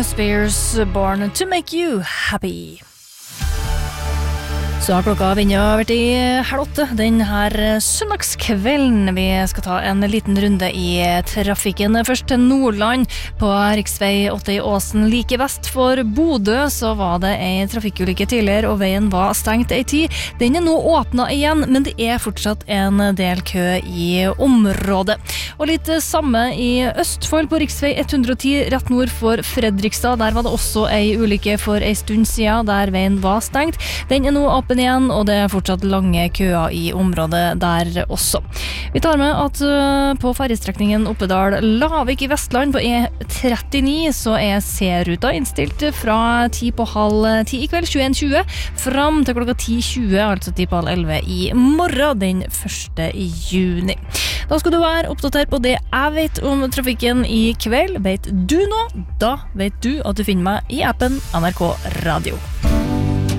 Spears, Born to Make You Happy. Så har klokka vært i 7:30 den her søndagskvelden. Vi skal ta en liten runde i trafikken. Først til Nordland på riksvei 8 i Åsen. Like vest for Bodø så var det en trafikkulykke tidligere, og veien var stengt en tid. Den er nå åpnet igjen, men det er fortsatt en del kø i området. Og litt samme i Østfold på riksvei 110 rett nord for Fredrikstad. Der var det også en ulykke for en stund siden, der veien var stengt. Den er nå åpen igjen, og det er fortsatt lange køer i området der også. Vi tar med at på ferjestrekningen Oppedal-Lavik i Vestland på E39 så er C-ruta innstilt fra 10:30 i kveld 21:20 fram til klokka 10:20, altså 10:30 i morgen den 1. juni. Da skal du være oppdatert på det jeg vet om trafikken i kveld. Vet du nå? Da vet du at du finner meg i appen NRK Radio.